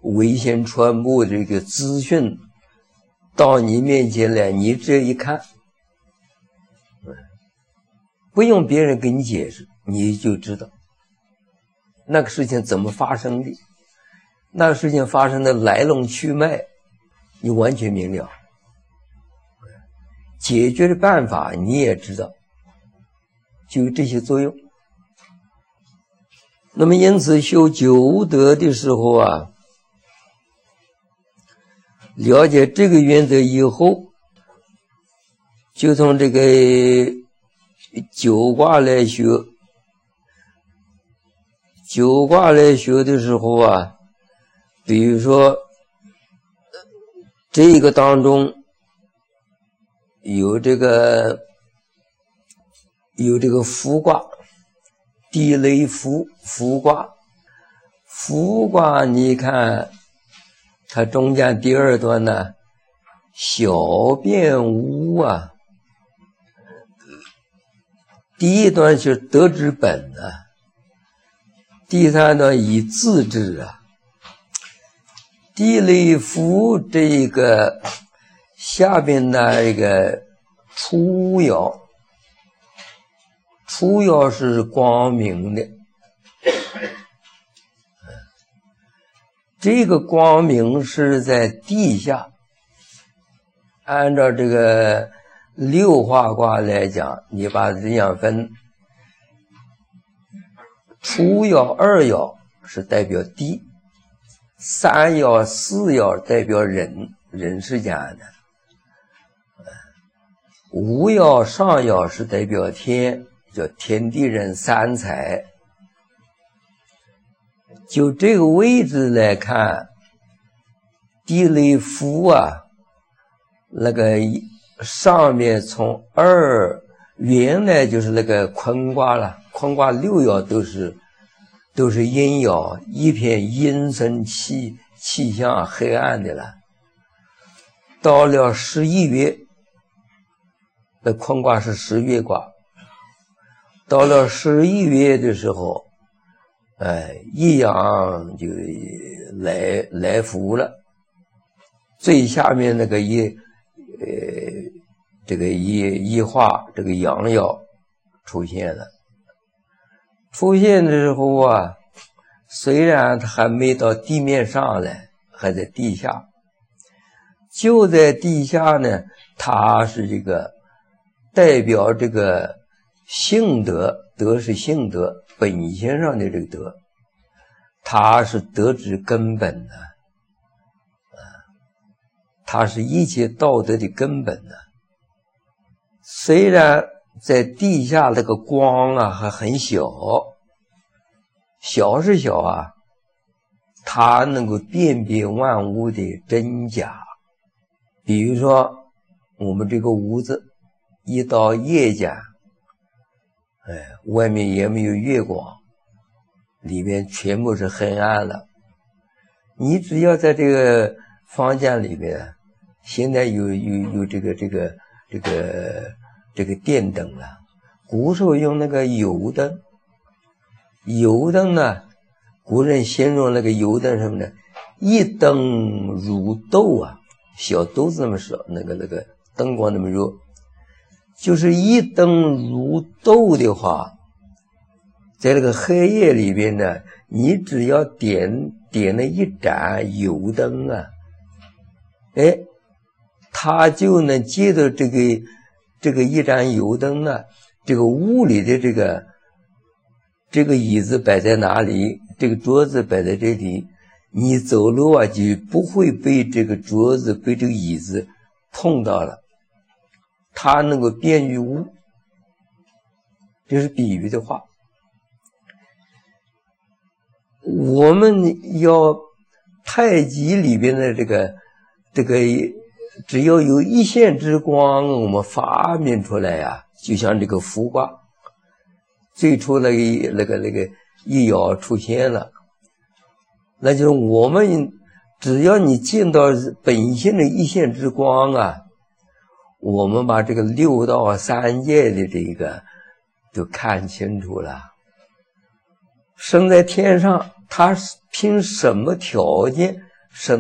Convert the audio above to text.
危险传播这个资讯到你面前来，你这一看，不用别人给你解释，你就知道那个事情怎么发生的，那个事情发生的来龙去脉，你完全明了。解决的办法你也知道，就有这些作用。那么因此修九无德的时候啊，了解这个原则以后，就从这个九卦来学。九卦来学的时候啊，比如说这个当中有这个伏卦，地雷伏卦。伏卦你看它中间第二段呢，小变无啊，第一段是德之本啊，第三段以自治啊。地雷伏这个下边的这个初爻，初爻是光明的，这个光明是在地下。按照这个六化卦来讲，你把它这样分，初爻二爻是代表地，三爻四爻代表人，人世间的，五爻上爻是代表天，叫天地人三才。就这个位置来看，地雷伏啊，那个上面从二，原来就是那个坤卦了，坤卦六爻都是阴爻，一片阴森气象黑暗的了。到了11月，那坤卦是10月卦，到了11月的时候，一阳就来伏了，最下面那个这个一化，这个阳爻出现了。出现的时候啊，虽然它还没到地面上来，还在地下，就在地下呢，它是这个代表这个性德，德是性德，本性上的这个德，它是德之根本的，它是一切道德的根本的。虽然在地下那个光啊还很小，小是小啊，它能够辨别万物的真假。比如说我们这个屋子一到夜间，外面也没有月光，里面全部是黑暗了，你只要在这个房间里面，现在有这个电灯了，古时候用那个油灯，油灯呢，古人形容那个油灯什么呢？一灯如豆啊，小豆子那么少，那个灯光那么弱，就是一灯如豆的话，在这个黑夜里边呢，你只要点了一盏油灯啊，它就能借着这个一盏油灯啊，这个屋里的这个椅子摆在哪里，这个桌子摆在这里，你走路啊就不会被这个桌子被这个椅子碰到了，它能够辨于物，这是比喻的话。我们要太极里边的这个只要有一线之光，我们发明出来啊，就像这个伏卦，最初那个一爻出现了，那就是我们只要你见到本性的一线之光啊，我们把这个六道三界的这个就看清楚了。生在天上，他凭什么条件神